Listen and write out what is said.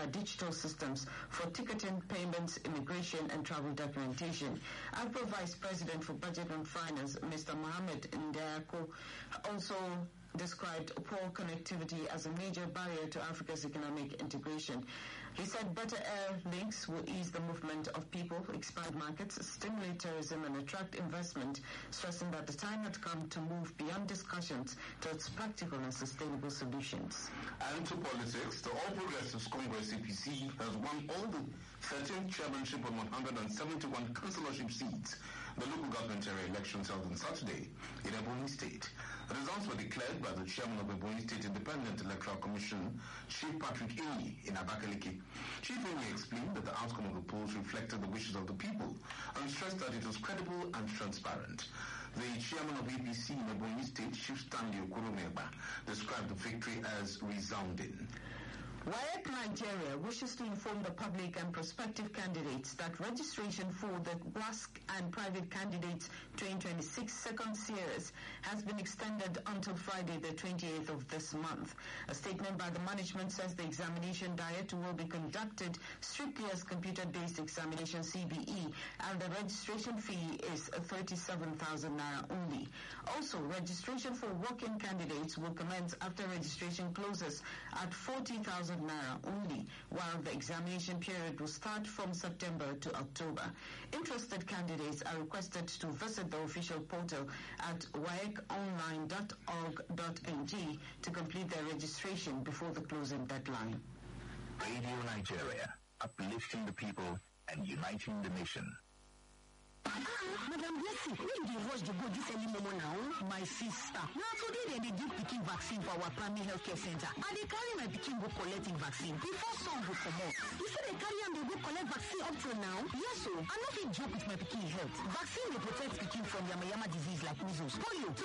digital systems for ticketing, payments, immigration, and travel documentation. AGPRO Vice President for Budget and Finance, Mr. Mohammed Ndiako, also described poor connectivity as a major barrier to Africa's economic integration. He said better air links will ease the movement of people, expand markets, stimulate tourism, and attract investment, stressing that the time had come to move beyond discussions towards practical and sustainable solutions. And to politics, the All Progressives Congress APC has won all the 13th chairmanship on 171 councillorship seats. The local government area elections held on Saturday in Ebonyi State. The results were declared by the chairman of Ebonyi State Independent Electoral Commission, Chief Patrick Inyi, in Abakaliki. Chief Inyi explained that the outcome of the polls reflected the wishes of the people and stressed that it was credible and transparent. The chairman of APC in Ebonyi State, Chief Stanley Okoromeba, described the victory as resounding. WAEC Nigeria wishes to inform the public and prospective candidates that registration for the WASC and Private Candidates 2026 second series has been extended until Friday the 28th of this month. A statement by the management says the examination diet will be conducted strictly as computer-based examination CBE, and the registration fee is 37,000 naira only. Also, registration for walk-in candidates will commence after registration closes at 40,000 naira only, while the examination period will start from September to October. Interested candidates are requested to visit the official portal at waeconline.org.ng to complete their registration before the closing deadline. Radio Nigeria, uplifting the people and uniting the nation. Madam Blessing, when you rush to go this early moment now? My sister. Now today they give pikin vaccine for our primary healthcare center. And they carry my pikin go collecting vaccine. Before some go come out. You say they carry them, they go collect vaccine up till now? Yes, so I not fit joke with my pikin health. Vaccine they protect pikin from yamayama disease like measles, polio,